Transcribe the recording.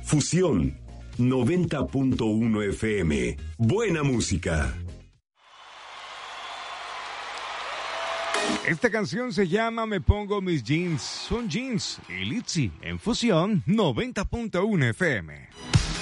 Fusión 90.1 FM. Buena música. Esta canción se llama Me Pongo Mis Jeans. Son Jeans y Litzy en Fusión 90.1 FM.